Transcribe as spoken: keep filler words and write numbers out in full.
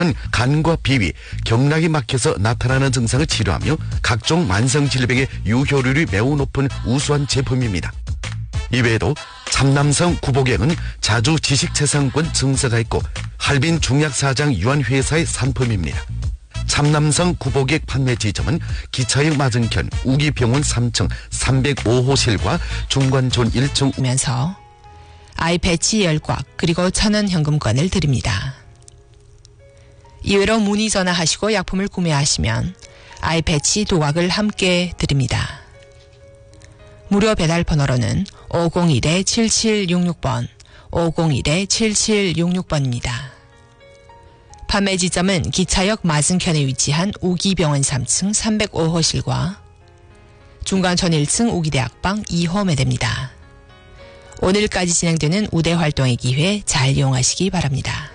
간과 비위, 경락이 막혀서 나타나는 증상을 치료하며 각종 만성질병의 유효율이 매우 높은 우수한 제품입니다. 이외에도 참남성 구복액은 자주 지식재산권 증서가 있고 할빈 중약사장 유한회사의 상품입니다. 참남성 구복액 판매 지점은 기차역 맞은편 우기병원 삼 층 삼백오 호실과 중관존 일 층 면서 아이 패치 열 곽 그리고 천원 현금권을 드립니다. 이외로 문의 전화하시고 약품을 구매하시면 아이 패치 도각을 함께 드립니다. 무료 배달 번호로는 오공일 칠칠육육 번, 오공일 칠칠육육 번입니다. 판매 지점은 기차역 맞은편에 위치한 우기병원 삼 층 삼백오 호실과 중간촌 일 층 우기대학방 이 호 매대입니다. 오늘까지 진행되는 우대 활동의 기회 잘 이용하시기 바랍니다.